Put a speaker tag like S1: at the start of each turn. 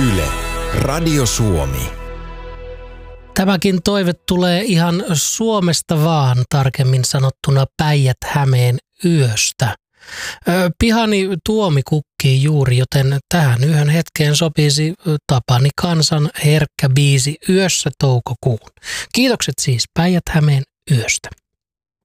S1: Yle, Radio Suomi.
S2: Tämäkin toive tulee ihan Suomesta vaan, tarkemmin sanottuna Päijät-Hämeen yöstä. Pihani tuomi kukkii juuri, joten tähän yhden hetkeen sopisi Tapani Kansan herkkä biisi Yössä toukokuun. Kiitokset siis Päijät-Hämeen yöstä.